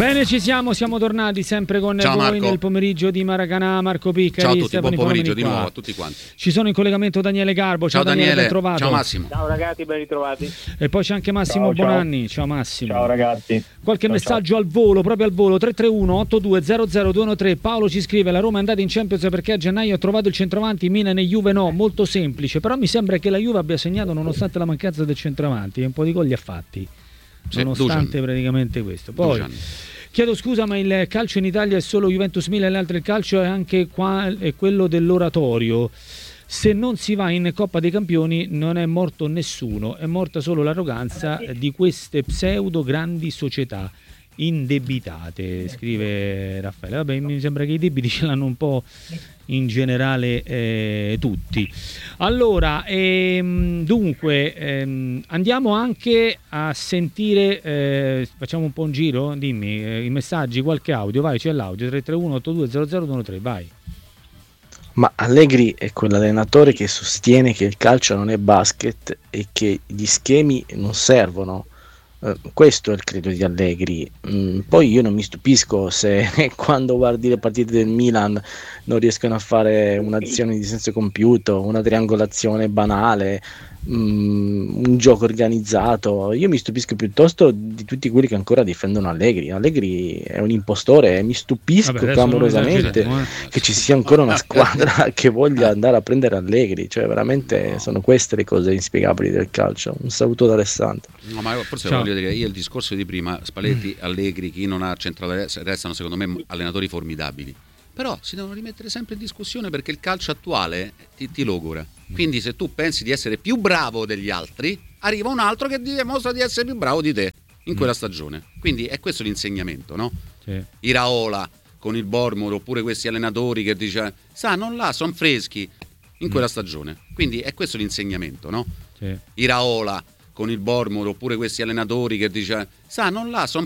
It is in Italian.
Bene, siamo tornati sempre con Ciao, voi Marco. nel pomeriggio di Maracanã. Marco Piccari, Ciao a tutti, Stefano buon pomeriggio Ippolini di qua. nuovo a tutti quanti. Ci sono in collegamento Daniele Garbo. Ciao Daniele, ben trovato. Ciao Massimo. Ciao ragazzi, ben ritrovati. E poi c'è anche Massimo Ciao. Bonanni. Ciao Massimo. Ciao ragazzi. Qualche Ciao, messaggio al volo, proprio al volo, 331-8200-213. Paolo ci scrive: la Roma è andata in Champions perché a gennaio ha trovato il centravanti, Milan e Juve no, molto semplice. Però mi sembra che la Juve abbia segnato nonostante la mancanza del centravanti, e un po' di gol li ha fatti, nonostante praticamente questo. Poi Dusan. chiedo scusa, ma il calcio in Italia è solo Juventus-Milan e l'altro il calcio è anche qua, è quello dell'oratorio. Se non si va in Coppa dei Campioni non è morto nessuno, è morta solo l'arroganza di queste pseudo grandi società indebitate, scrive Raffaele. Vabbè, mi sembra che i debiti ce l'hanno un po' in generale tutti. Allora, dunque, andiamo anche a sentire, facciamo un po' un giro, dimmi, i messaggi, qualche audio, vai, c'è l'audio, 331-8200-213, vai. Ma Allegri è quell'allenatore che sostiene che il calcio non è basket e che gli schemi non servono. Questo è il credo di Allegri. Poi io non mi stupisco se quando guardi le partite del Milan non riescono a fare un'azione di senso compiuto, una triangolazione banale, un gioco organizzato. Io mi stupisco piuttosto di tutti quelli che ancora difendono Allegri. Allegri è un impostore e mi stupisco clamorosamente che ci sia ancora una squadra che voglia andare a prendere Allegri. Cioè veramente sono queste le cose inspiegabili del calcio. Un saluto da Alessandro. No, ma forse voglio dire, io il discorso di prima, Spalletti, Allegri, chi non ha centrale restano secondo me allenatori formidabili. Però si devono rimettere sempre in discussione perché il calcio attuale ti logora. Quindi se tu pensi di essere più bravo degli altri, arriva un altro che dimostra di essere più bravo di te in quella stagione. Quindi è questo l'insegnamento, no? Sì. Iraola con il Bournemouth, oppure questi allenatori che dice stanno là, sono freschi in quella stagione. Quindi è questo l'insegnamento, no? Sì. Iraola con il Bournemouth, oppure questi allenatori che dice stanno là, sono